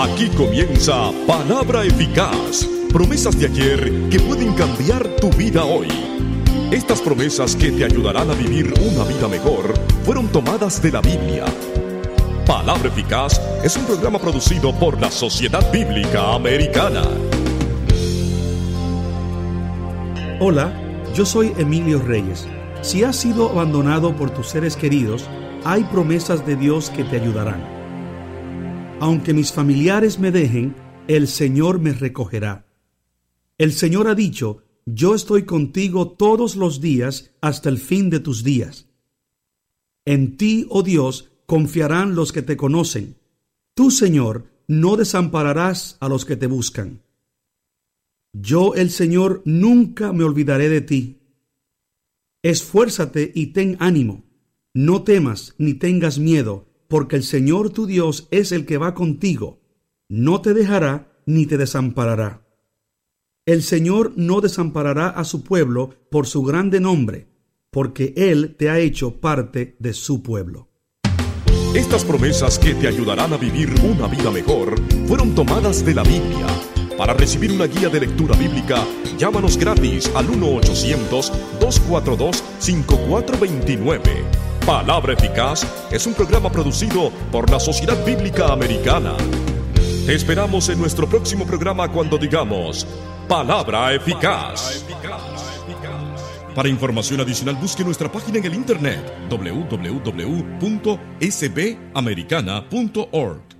Aquí comienza Palabra Eficaz. Promesas de ayer que pueden cambiar tu vida hoy. Estas promesas que te ayudarán a vivir una vida mejor fueron tomadas de la Biblia. Palabra Eficaz es un programa producido por la Sociedad Bíblica Americana. Hola, yo soy Emilio Reyes. Si has sido abandonado por tus seres queridos, hay promesas de Dios que te ayudarán. Aunque mis familiares me dejen, el Señor me recogerá. El Señor ha dicho: yo estoy contigo todos los días hasta el fin de tus días. En ti, oh Dios, confiarán los que te conocen. Tú, Señor, no desampararás a los que te buscan. Yo, el Señor, nunca me olvidaré de ti. Esfuérzate y ten ánimo. No temas ni tengas miedo, porque el Señor tu Dios es el que va contigo. No te dejará ni te desamparará. El Señor no desamparará a su pueblo por su grande nombre, porque Él te ha hecho parte de su pueblo. Estas promesas que te ayudarán a vivir una vida mejor fueron tomadas de la Biblia. Para recibir una guía de lectura bíblica, llámanos gratis al 1-800-242-5429. Palabra Eficaz es un programa producido por la Sociedad Bíblica Americana. Te esperamos en nuestro próximo programa cuando digamos Palabra Eficaz. Para información adicional, busque nuestra página en el internet www.sbamericana.org.